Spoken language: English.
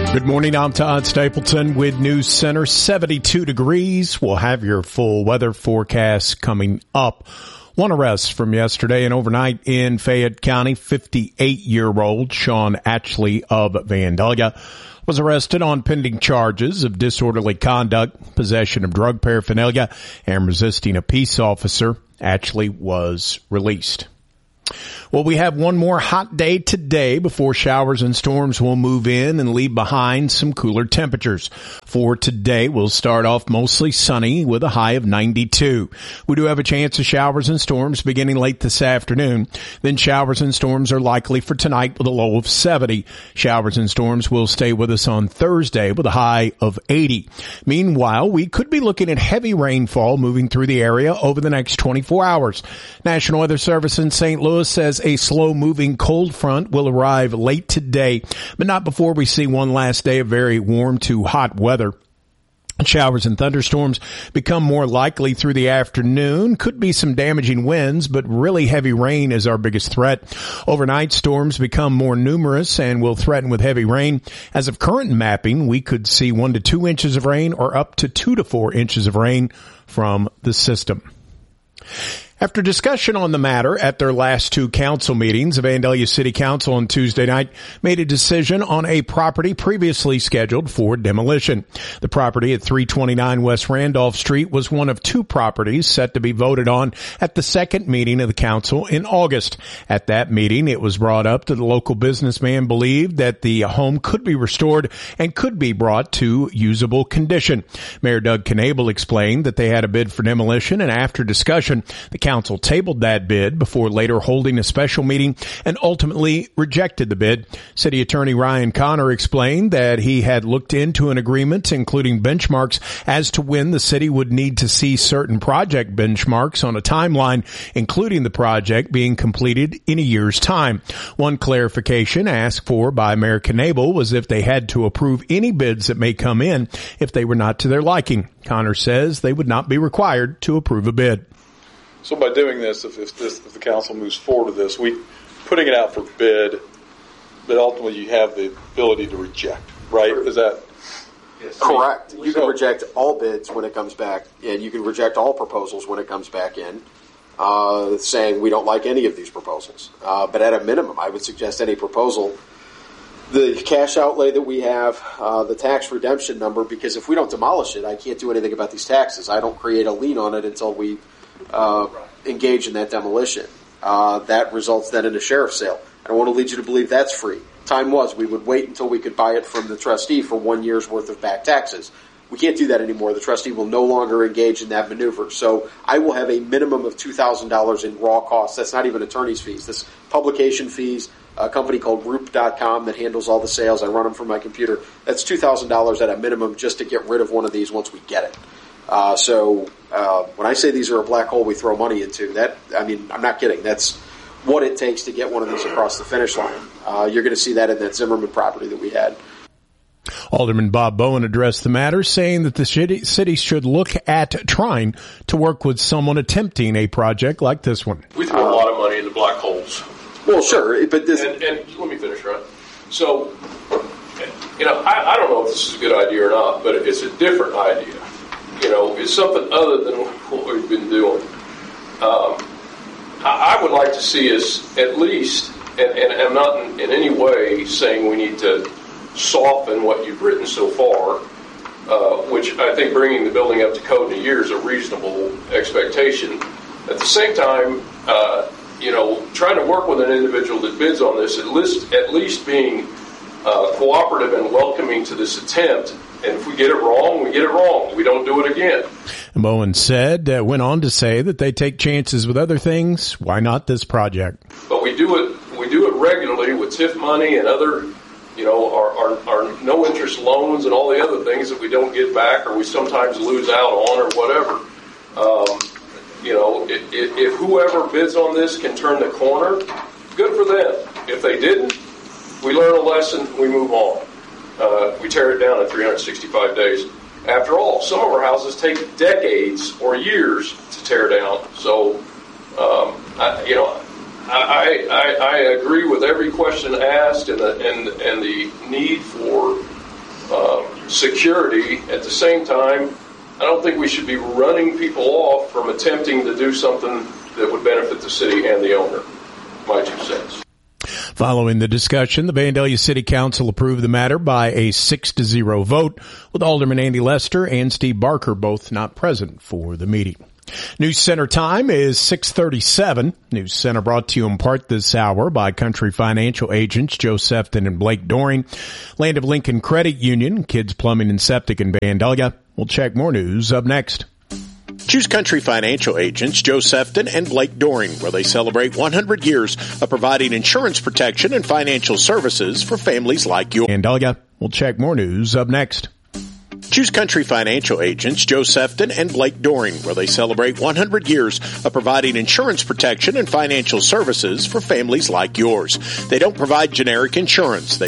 Good morning, I'm Todd Stapleton with News Center. 72 degrees. We'll have your full weather forecast coming up. One arrest from yesterday and overnight in Fayette County. 58-year-old Sean Atchley of Vandalia was arrested on pending charges of disorderly conduct, possession of drug paraphernalia, and resisting a peace officer. Atchley was released. Well, we have one more hot day today before showers and storms will move in and leave behind some cooler temperatures. For today, we'll start off mostly sunny with a high of 92. We do have a chance of showers and storms beginning late this afternoon. Then showers and storms are likely for tonight with a low of 70. Showers and storms will stay with us on Thursday with a high of 80. Meanwhile, we could be looking at heavy rainfall moving through the area over the next 24 hours. National Weather Service in St. Louis says a slow-moving cold front will arrive late today, but not before we see one last day of very warm to hot weather. Showers and thunderstorms become more likely through the afternoon. Could be some damaging winds, but really heavy rain is our biggest threat. Overnight storms become more numerous and will threaten with heavy rain. As of current mapping, we could see 1 to 2 inches of rain or up to 2 to 4 inches of rain from the system. After discussion on the matter at their last two council meetings, the Vandalia City Council on Tuesday night made a decision on a property previously scheduled for demolition. The property at 329 West Randolph Street was one of two properties set to be voted on at the second meeting of the council in August. At that meeting, it was brought up that the local businessman believed that the home could be restored and could be brought to usable condition. Mayor Doug Knable explained that they had a bid for demolition, and after discussion, the council tabled that bid before later holding a special meeting and ultimately rejected the bid. City Attorney Ryan Connor explained that he had looked into an agreement including benchmarks as to when the city would need to see certain project benchmarks on a timeline, including the project being completed in a year's time. One clarification asked for by Mayor Knable was if they had to approve any bids that may come in if they were not to their liking. Connor says they would not be required to approve a bid. So by doing this, if the council moves forward with this, we putting it out for bid, but ultimately you have the ability to reject, right? Is that correct? You can reject all bids when it comes back, and you can reject all proposals when it comes back in, saying we don't like any of these proposals. But at a minimum, I would suggest any proposal, the cash outlay that we have, the tax redemption number, because if we don't demolish it, I can't do anything about these taxes. I don't create a lien on it until we engage in that demolition. That results then in a sheriff's sale. I don't want to lead you to believe that's free. Time was we would wait until we could buy it from the trustee for 1 year's worth of back taxes. We can't do that anymore. The trustee will no longer engage in that maneuver. So I will have a minimum of $2,000 in raw costs. That's not even attorney's fees. This publication fees, a company called Roop.com that handles all the sales. I run them from my computer. That's $2,000 at a minimum just to get rid of one of these once we get it. When I say these are a black hole we throw money into, I'm not kidding. That's what it takes to get one of these across the finish line. You're going to see that in that Zimmerman property that we had. Alderman Bob Bowen addressed the matter, saying that the city should look at trying to work with someone attempting a project like this one. We throw a lot of money into black holes. Well, sure, but this... And let me finish, right? So, I don't know if this is a good idea or not, but it's a different idea. It's something other than what we've been doing. I would like to see us at least, and I'm not in any way saying we need to soften what you've written so far, which I think bringing the building up to code in a year is a reasonable expectation. At the same time, trying to work with an individual that bids on this, at least being cooperative and welcoming to this attempt. And if we get it wrong, we get it wrong. We don't do it again. Bowen went on to say that they take chances with other things. Why not this project? But we do it regularly with TIF money and other, our no interest loans and all the other things that we don't get back or we sometimes lose out on or whatever. If whoever bids on this can turn the corner, good for them. If they didn't, we learn a lesson, we move on. We tear it down in 365 days. After all, some of our houses take decades or years to tear down. So, I agree with every question asked and the need for security. At the same time, I don't think we should be running people off from attempting to do something that would benefit the city and the owner. My 2 cents. Following the discussion, the Vandalia City Council approved the matter by a 6-0 vote, with Alderman Andy Lester and Steve Barker both not present for the meeting. News Center time is 6:37. News Center brought to you in part this hour by Country Financial agents Joe Sefton and Blake Doring, Land of Lincoln Credit Union, Kids Plumbing and Septic in Vandalia. We'll check more news up next. Choose Country Financial agents Joe Sefton and Blake Doring, where they celebrate 100 years of providing insurance protection and financial services for families like yours. Vandalia. We'll check more news up next. Choose Country Financial agents Joe Sefton and Blake Doring, where they celebrate 100 years of providing insurance protection and financial services for families like yours. They don't provide generic insurance. They